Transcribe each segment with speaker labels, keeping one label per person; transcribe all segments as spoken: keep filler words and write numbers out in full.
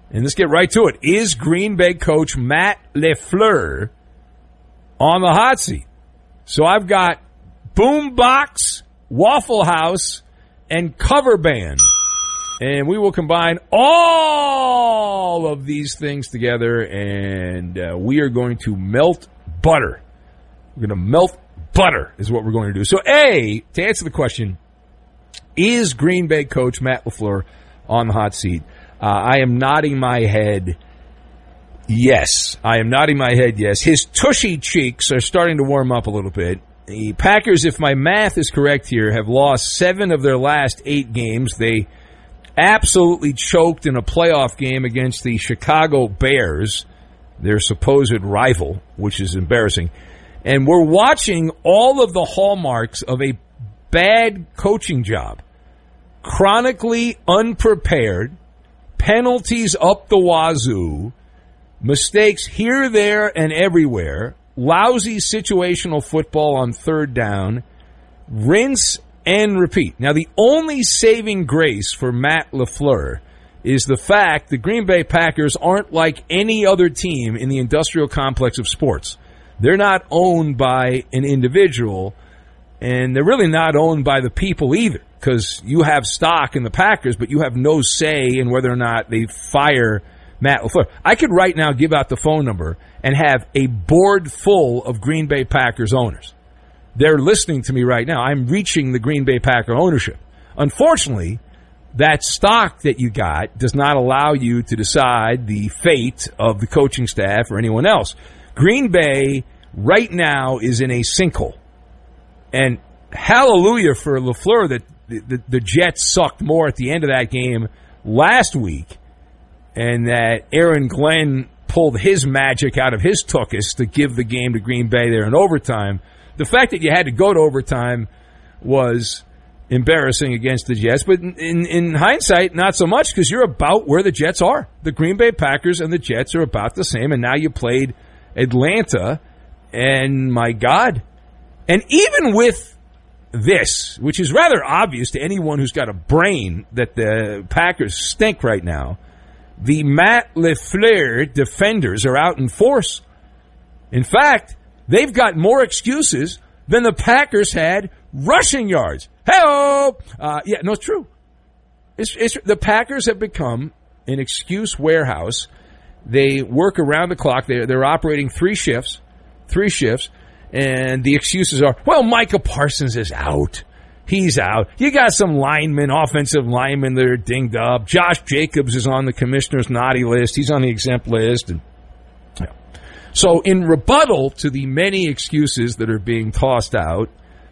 Speaker 1: And let's get right to it. Is Green Bay coach Matt LaFleur on the hot seat? So I've got Boombox, Waffle House, and Cover Band. And we will combine all of these things together, and uh, we are going to melt butter. We're going to melt butter is what we're going to do. So, A, to answer the question, is Green Bay coach Matt LaFleur on the hot seat? Uh, I am nodding my head yes. I am nodding my head yes. His tushy cheeks are starting to warm up a little bit. The Packers, if my math is correct here, have lost seven of their last eight games. They absolutely choked in a playoff game against the Chicago Bears, their supposed rival, which is embarrassing. And we're watching all of the hallmarks of a bad coaching job. Chronically unprepared, penalties up the wazoo, mistakes here, there, and everywhere, lousy situational football on third down, rinse and repeat. Now, the only saving grace for Matt LaFleur is the fact the Green Bay Packers aren't like any other team in the industrial complex of sports. They're not owned by an individual, and they're really not owned by the people either, because you have stock in the Packers, but you have no say in whether or not they fire Matt LaFleur. I could right now give out the phone number and have a board full of Green Bay Packers owners. They're listening to me right now. I'm reaching the Green Bay Packer ownership. Unfortunately, that stock that you got does not allow you to decide the fate of the coaching staff or anyone else. Green Bay right now is in a sinkhole. And hallelujah for LaFleur that the, the, the Jets sucked more at the end of that game last week, and that Aaron Glenn pulled his magic out of his tuchus to give the game to Green Bay there in overtime. The fact that you had to go to overtime was embarrassing against the Jets, but in, in, in hindsight, not so much, because you're about where the Jets are. The Green Bay Packers and the Jets are about the same, and now you played Atlanta, and my God. And even with this, which is rather obvious to anyone who's got a brain that the Packers stink right now, the Matt LaFleur defenders are out in force. In fact, they've got more excuses than the Packers had rushing yards. Hey-oh! Uh, yeah, no, it's true. It's, it's, the Packers have become an excuse warehouse. They work around the clock. They're, they're operating three shifts, three shifts, and the excuses are, well, Micah Parsons is out. He's out. You got some linemen, offensive linemen that are dinged up. Josh Jacobs is on the commissioner's naughty list. He's on the exempt list. And, yeah. So in rebuttal to the many excuses that are being tossed out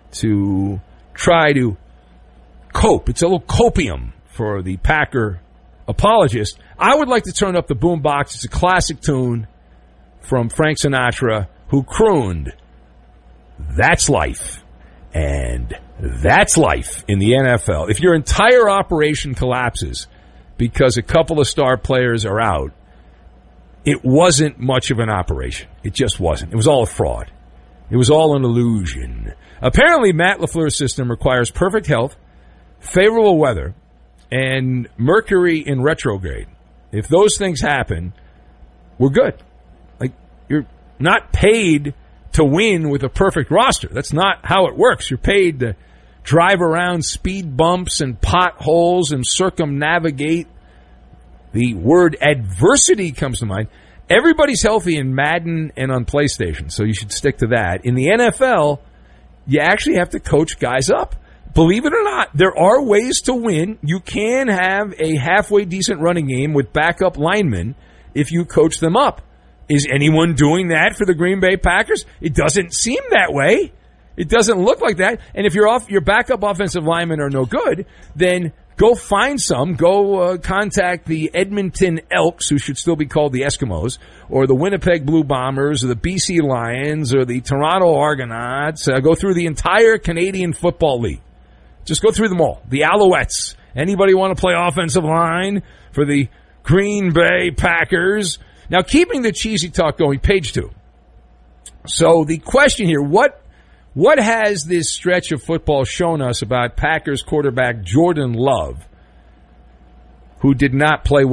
Speaker 1: to try to cope, it's a little copium for the Packer apologist, I would like to turn up the boombox. It's a classic tune from Frank Sinatra, who crooned, "That's life, and that's life in the N F L." If your entire operation collapses because a couple of star players are out, it wasn't much of an operation. It just wasn't. It was all a fraud. It was all an illusion. Apparently, Matt LaFleur's system requires perfect health, favorable weather, and Mercury in retrograde. If those things happen, we're good. Like, you're not paid to win with a perfect roster. That's not how it works. You're paid to drive around speed bumps and potholes and circumnavigate. The word adversity comes to mind. Everybody's healthy in Madden and on PlayStation, so you should stick to that. In the N F L, you actually have to coach guys up. Believe it or not, there are ways to win. You can have a halfway decent running game with backup linemen if you coach them up. Is anyone doing that for the Green Bay Packers? It doesn't seem that way. It doesn't look like that. And if your off, your backup offensive linemen are no good, then go find some. Go uh, contact the Edmonton Elks, who should still be called the Eskimos, or the Winnipeg Blue Bombers, or the B C Lions, or the Toronto Argonauts. Uh, go through the entire Canadian Football League. Just go through them all. The Alouettes. Anybody want to play offensive line for the Green Bay Packers? Now, keeping the cheesy talk going, page two. So the question here, what what has this stretch of football shown us about Packers quarterback Jordan Love, who did not play well